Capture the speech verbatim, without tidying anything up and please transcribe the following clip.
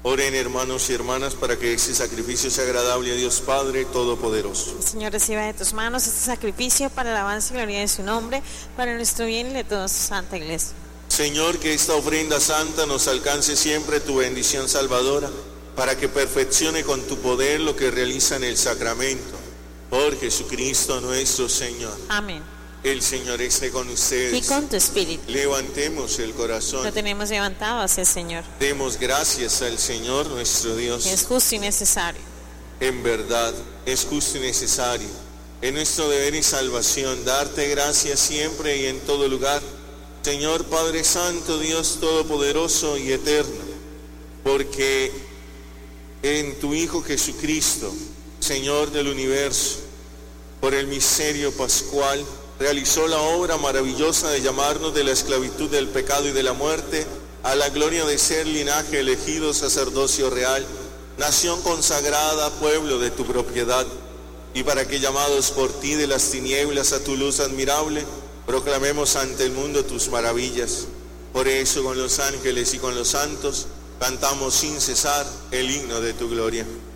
Oren, hermanos y hermanas, para que este sacrificio sea agradable a Dios Padre Todopoderoso. El Señor reciba de tus manos este sacrificio para la alabanza y gloria de su nombre, para nuestro bien y de toda su santa iglesia. Señor, que esta ofrenda santa nos alcance siempre tu bendición salvadora, para que perfeccione con tu poder lo que realiza en el sacramento. Por Jesucristo nuestro Señor. Amén. El Señor esté con ustedes. Y con tu espíritu. Levantemos el corazón. Lo tenemos levantado hacia el Señor. Demos gracias al Señor nuestro Dios. Es justo y necesario. En verdad, es justo y necesario. Es nuestro deber y salvación darte gracias siempre y en todo lugar, Señor Padre Santo, Dios Todopoderoso y Eterno, porque en tu Hijo Jesucristo, Señor del universo, por el misterio pascual, realizó la obra maravillosa de llamarnos de la esclavitud del pecado y de la muerte a la gloria de ser linaje elegido, sacerdocio real, nación consagrada, pueblo de tu propiedad, y para que llamados por ti de las tinieblas a tu luz admirable, proclamemos ante el mundo tus maravillas. Por eso con los ángeles y con los santos cantamos sin cesar el himno de tu gloria.